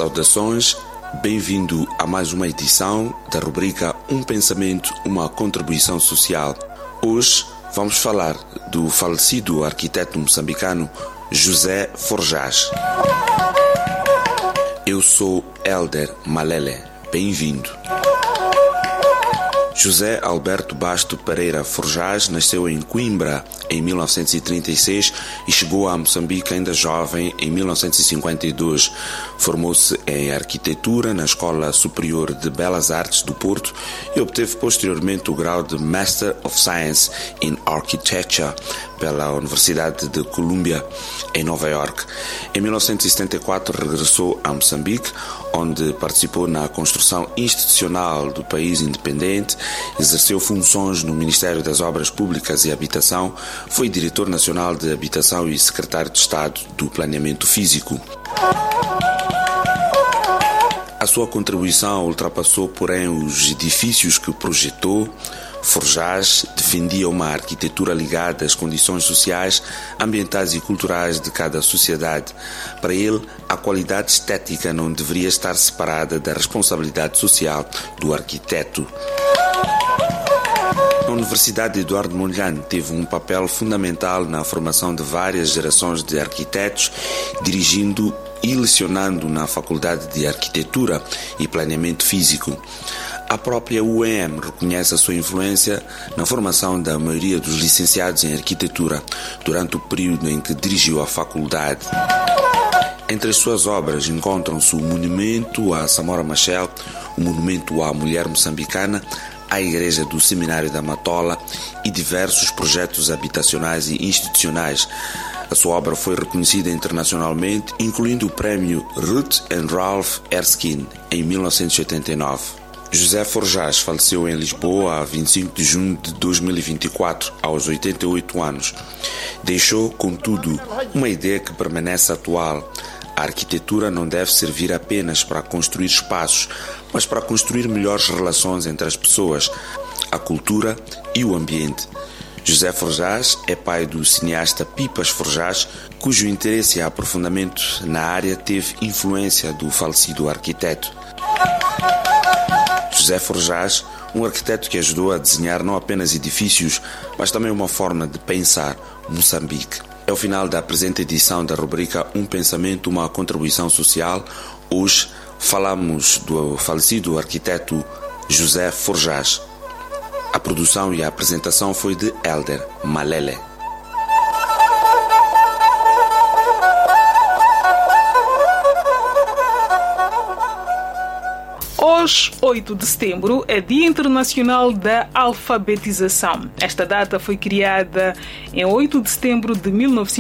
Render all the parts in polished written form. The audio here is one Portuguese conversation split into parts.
Saudações, bem-vindo a mais uma edição da rubrica Um Pensamento, uma Contribuição Social. Hoje vamos falar do falecido arquiteto moçambicano José Forjás. Eu sou Elder Malele, bem-vindo. José Alberto Basto Pereira Forjás nasceu em Coimbra em 1936 e chegou a Moçambique ainda jovem em 1952. Formou-se em arquitetura na Escola Superior de Belas Artes do Porto e obteve posteriormente o grau de Master of Science in Architecture pela Universidade de Columbia, em Nova York. Em 1974 regressou a Moçambique, onde participou na construção institucional do país independente, exerceu funções no Ministério das Obras Públicas e Habitação, foi diretor nacional de Habitação e secretário de Estado do Planeamento Físico. A sua contribuição ultrapassou, porém, os edifícios que projetou. Forjás defendia uma arquitetura ligada às condições sociais, ambientais e culturais de cada sociedade. Para ele, a qualidade estética não deveria estar separada da responsabilidade social do arquiteto. A Universidade Eduardo Mondlane teve um papel fundamental na formação de várias gerações de arquitetos, dirigindo e lecionando na Faculdade de Arquitetura e Planeamento Físico. A própria UEM reconhece a sua influência na formação da maioria dos licenciados em arquitetura durante o período em que dirigiu a faculdade. Entre as suas obras encontram-se o Monumento a Samora Machel, o Monumento à Mulher Moçambicana, a Igreja do Seminário da Matola e diversos projetos habitacionais e institucionais. A sua obra foi reconhecida internacionalmente, incluindo o prémio Ruth and Ralph Erskine em 1989. José Forjás faleceu em Lisboa a 25 de junho de 2024, aos 88 anos. Deixou, contudo, uma ideia que permanece atual. A arquitetura não deve servir apenas para construir espaços, mas para construir melhores relações entre as pessoas, a cultura e o ambiente. José Forjás é pai do cineasta Pipas Forjás, cujo interesse e aprofundamento na área teve influência do falecido arquiteto. José Forjás, um arquiteto que ajudou a desenhar não apenas edifícios, mas também uma forma de pensar Moçambique. É o final da presente edição da rubrica Um Pensamento, uma Contribuição Social. Hoje falamos do falecido arquiteto José Forjás. A produção e a apresentação foi de Elder Malele. Hoje, 8 de setembro, é Dia Internacional da Alfabetização. Esta data foi criada em 8 de setembro de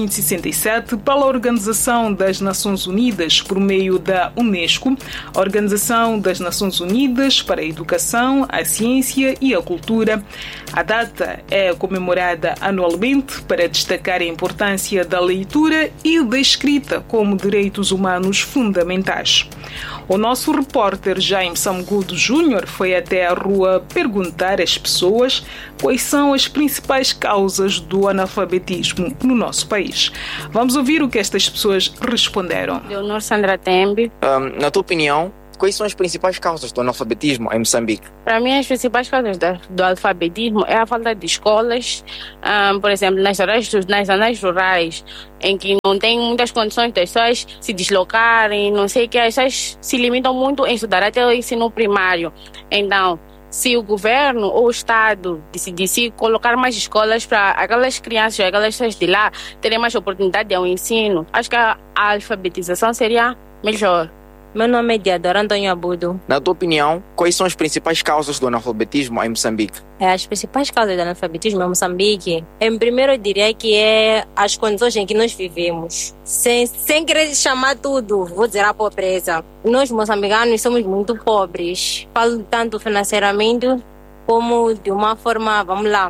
1967 pela Organização das Nações Unidas por meio da Unesco, a Organização das Nações Unidas para a Educação, a Ciência e a Cultura. A data é comemorada anualmente para destacar a importância da leitura e da escrita como direitos humanos fundamentais. O nosso repórter Jaime Samgudo Júnior foi até a rua perguntar às pessoas quais são as principais causas do analfabetismo no nosso país. Vamos ouvir o que estas pessoas responderam. Leonor Sandra Tembe. Na tua opinião, quais são as principais causas do analfabetismo em Moçambique? Para mim, as principais causas do alfabetismo é a falta de escolas, por exemplo, nas zonas rurais, em que não tem muitas condições das pessoas se deslocarem, não sei o que, as pessoas se limitam muito em estudar até o ensino primário. Então, se o governo ou o Estado decidisse colocar mais escolas para aquelas crianças, aquelas pessoas de lá terem mais oportunidade ao ensino, acho que a alfabetização seria melhor. Meu nome é Diadora Antônio Abudo. Na tua opinião, quais são as principais causas do analfabetismo em Moçambique? As principais causas do analfabetismo em Moçambique, em primeiro eu diria que é as condições em que nós vivemos. Sem querer chamar tudo, vou dizer a pobreza. Nós moçambicanos somos muito pobres. Falo tanto financeiramente como de uma forma,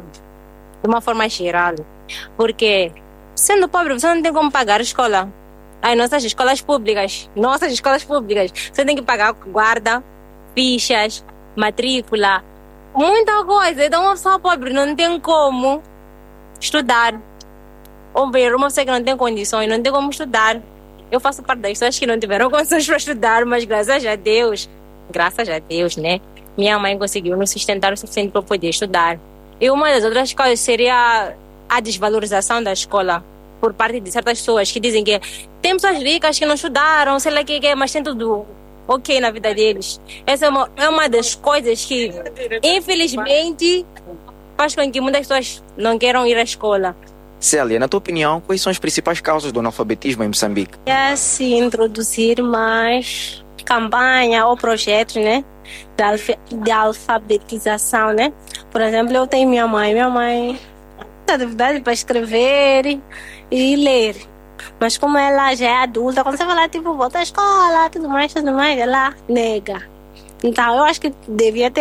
de uma forma geral. Porque sendo pobre você não tem como pagar a escola. As nossas escolas públicas, você tem que pagar guarda, fichas, matrícula, muita coisa. Então uma pessoa pobre não tem como estudar. Ou ver uma pessoa que não tem condições, não tem como estudar. Eu faço parte das pessoas que não tiveram condições para estudar, mas graças a Deus, né? Minha mãe conseguiu nos sustentar o suficiente para poder estudar. E uma das outras coisas seria a desvalorização da escola por parte de certas pessoas que dizem que tem pessoas ricas que não estudaram, sei lá o que, mas tem tudo ok na vida deles. Essa é uma das coisas que, infelizmente, faz com que muitas pessoas não queiram ir à escola. Célia, na tua opinião, quais são as principais causas do analfabetismo em Moçambique? É se introduzir mais campanha ou projetos, né, de alfabetização, né? Por exemplo, eu tenho minha mãe tem dificuldade para escrever e ler. Mas como ela já é adulta, quando você fala, tipo, volta à escola, tudo mais, ela nega. Então, eu acho que deveria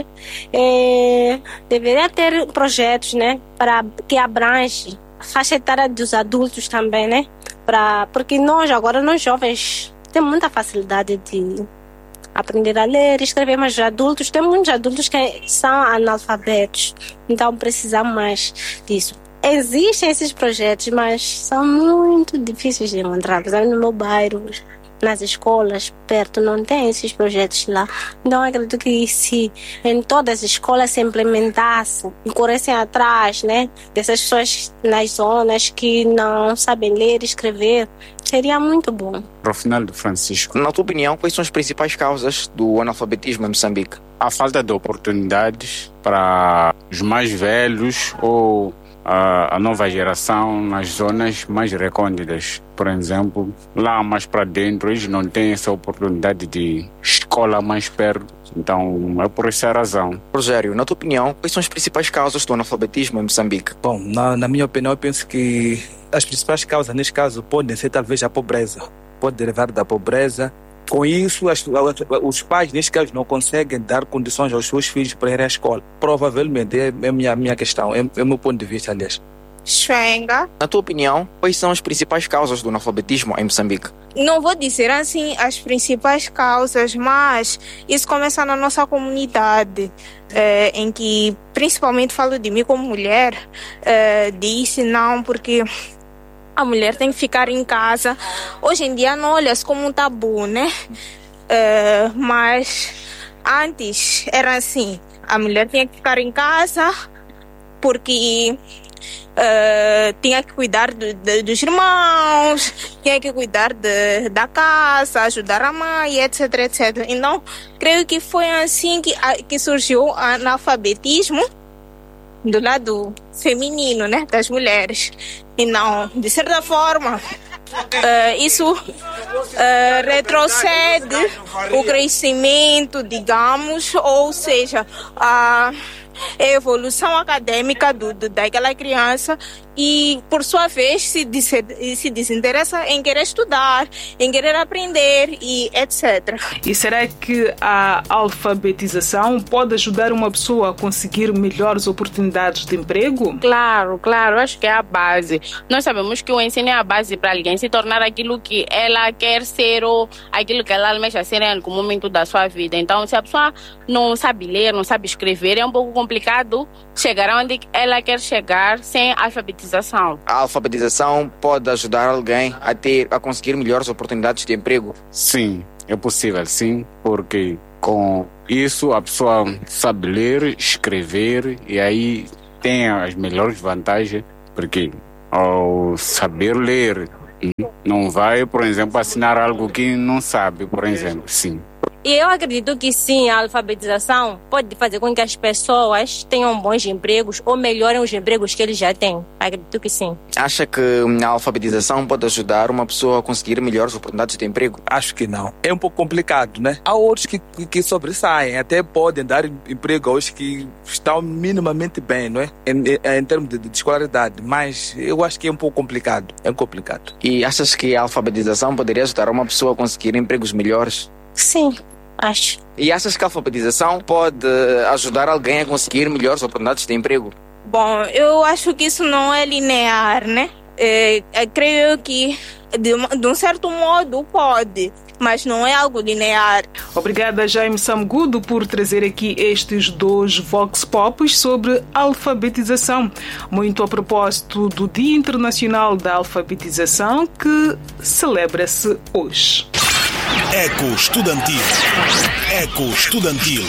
ter projetos, né, para que abrange a faixa etária dos adultos também, né? Porque nós jovens, temos muita facilidade de aprender a ler e escrever, mas adultos, tem muitos adultos que são analfabetos. Então, precisamos mais disso. Existem esses projetos, mas são muito difíceis de encontrar. Por exemplo, no meu bairro, nas escolas perto, não tem esses projetos lá. Então, eu acredito que se em todas as escolas se implementasse e corressem atrás, né, dessas pessoas nas zonas que não sabem ler e escrever, seria muito bom. Rafinaldo Francisco. Na tua opinião, quais são as principais causas do analfabetismo em Moçambique? A falta de oportunidades para os mais velhos ou a nova geração nas zonas mais recônditas. Por exemplo, lá mais para dentro, eles não têm essa oportunidade de escola mais perto. Então, é por essa razão. Rogério, na tua opinião, quais são as principais causas do analfabetismo em Moçambique? Bom, na minha opinião, eu penso que as principais causas, neste caso, podem ser talvez a pobreza. Pode derivar da pobreza. Com isso, os pais, neste caso, não conseguem dar condições aos seus filhos para ir à escola. Provavelmente, é minha questão, é o meu ponto de vista, aliás. Xenga. Na tua opinião, quais são as principais causas do analfabetismo em Moçambique? Não vou dizer assim as principais causas, mas isso começa na nossa comunidade, em que, principalmente falo de mim como mulher, disse não, porque a mulher tem que ficar em casa. Hoje em dia não olha-se como um tabu, né? Mas antes era assim, a mulher tinha que ficar em casa porque tinha que cuidar dos irmãos, tinha que cuidar da casa, ajudar a mãe, etc, etc. Então, creio que foi assim que surgiu o analfabetismo do lado feminino, né, das mulheres. E não, de certa forma, isso retrocede o crescimento, digamos, ou seja, a evolução acadêmica daquela criança e, por sua vez, se desinteressa em querer estudar, em querer aprender e etc. E será que a alfabetização pode ajudar uma pessoa a conseguir melhores oportunidades de emprego? Claro, acho que é a base. Nós sabemos que o ensino é a base para alguém se tornar aquilo que ela quer ser ou aquilo que ela almeja ser em algum momento da sua vida. Então, se a pessoa não sabe ler, não sabe escrever, é um pouco complicado chegar onde ela quer chegar sem alfabetização. A alfabetização pode ajudar alguém a conseguir melhores oportunidades de emprego? Sim, é possível, sim, porque com isso a pessoa sabe ler, escrever e aí tem as melhores vantagens, porque ao saber ler não vai, por exemplo, assinar algo que não sabe, por exemplo, sim. E eu acredito que sim, a alfabetização pode fazer com que as pessoas tenham bons empregos ou melhorem os empregos que eles já têm. Acredito que sim. Acha que a alfabetização pode ajudar uma pessoa a conseguir melhores oportunidades de emprego? Acho que não. É um pouco complicado, né? Há outros que sobressaem, até podem dar emprego aos que estão minimamente bem, não é? Em termos de escolaridade, mas eu acho que é um pouco complicado. É complicado. E achas que a alfabetização poderia ajudar uma pessoa a conseguir empregos melhores? Sim, acho. E achas que a alfabetização pode ajudar alguém a conseguir melhores oportunidades de emprego? Bom, eu acho que isso não é linear, né? Creio que de um certo modo pode, mas não é algo linear. Obrigada, Jaime Samgudo, por trazer aqui estes 2 Vox Pops sobre alfabetização. Muito a propósito do Dia Internacional da Alfabetização, que celebra-se hoje. Eco Estudantil. Eco Estudantil.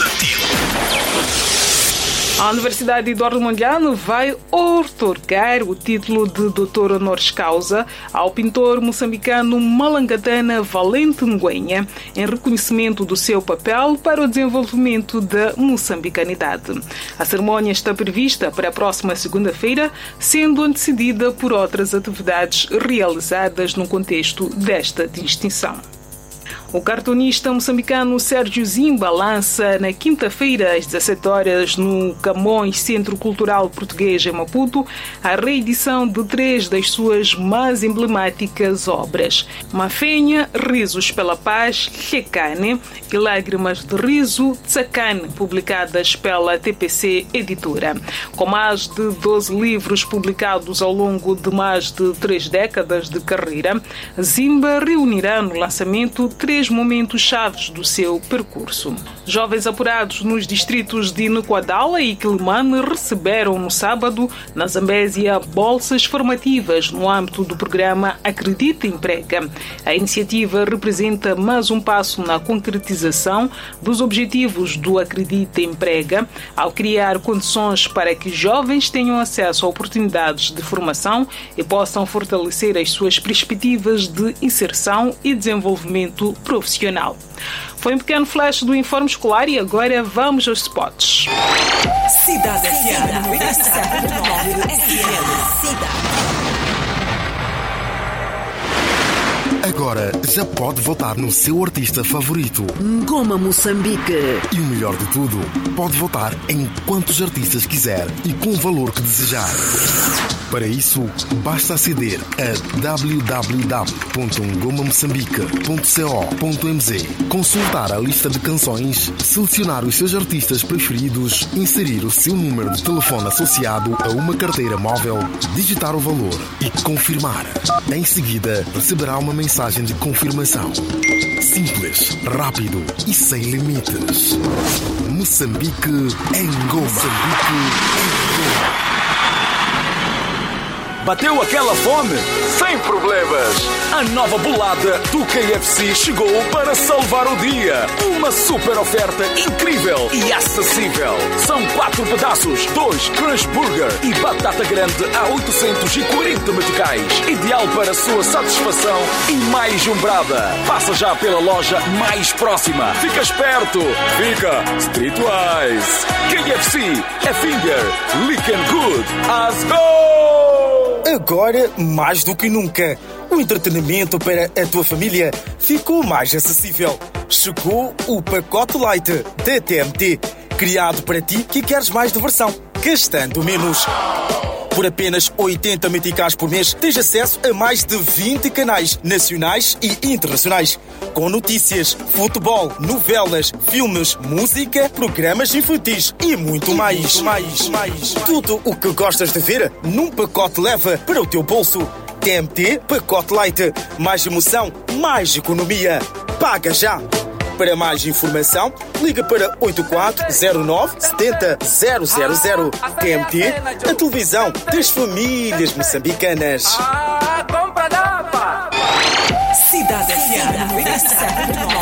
A Universidade Eduardo Mondlane vai outorgar o título de doutor honoris causa ao pintor moçambicano Malangatana Valente Nguenha, em reconhecimento do seu papel para o desenvolvimento da moçambicanidade. A cerimónia está prevista para a próxima segunda-feira, sendo antecedida por outras atividades realizadas no contexto desta distinção. O cartunista moçambicano Sérgio Zimba lança na quinta-feira, às 17 horas, no Camões Centro Cultural Português em Maputo, a reedição de 3 das suas mais emblemáticas obras: Mafenha, Risos pela Paz, Checane e Lágrimas de Riso, Tsakane, publicadas pela TPC Editora. Com mais de 12 livros publicados ao longo de mais de 3 décadas de carreira, Zimba reunirá no lançamento 3 momentos chaves do seu percurso. Jovens apurados nos distritos de Nequadala e Quilimane receberam no sábado, na Zambésia, bolsas formativas no âmbito do programa Acredita Emprega. A iniciativa representa mais um passo na concretização dos objetivos do Acredita Emprega, ao criar condições para que jovens tenham acesso a oportunidades de formação e possam fortalecer as suas perspectivas de inserção e desenvolvimento profissional. Foi um pequeno flash do Informe Escolar e agora vamos aos spots. Cidade FM 97.9 Cidade. Agora já pode votar no seu artista favorito. Ngoma Moçambique. E o melhor de tudo, pode votar em quantos artistas quiser e com o valor que desejar. Para isso, basta aceder a www.ngomamoçambique.co.mz, consultar a lista de canções, selecionar os seus artistas preferidos, inserir o seu número de telefone associado a uma carteira móvel, digitar o valor e confirmar. Em seguida, receberá uma mensagem de confirmação. Simples, rápido e sem limites. Moçambique em Ngoma. Moçambique em Ngoma. Bateu aquela fome? Sem problemas! A nova bolada do KFC chegou para salvar o dia. Uma super oferta incrível e acessível. São 4 pedaços, 2 Crunch Burger e batata grande a 840 meticais. Ideal para a sua satisfação e mais umbrada. Passa já pela loja mais próxima. Fica esperto. Fica Streetwise. KFC é finger, lick and good. As go! Agora, mais do que nunca, o entretenimento para a tua família ficou mais acessível. Chegou o pacote Light da TMT, criado para ti que queres mais diversão, gastando menos. Por apenas 80 meticais por mês, tens acesso a mais de 20 canais nacionais e internacionais, com notícias, futebol, novelas, filmes, música, programas infantis e muito mais. Tudo o que gostas de ver num pacote leva para o teu bolso. TMT Pacote Light. Mais emoção, mais economia. Paga já! Para mais informação, liga para 8409 70 000. TMT, a televisão das famílias moçambicanas. Cidade FM 97.9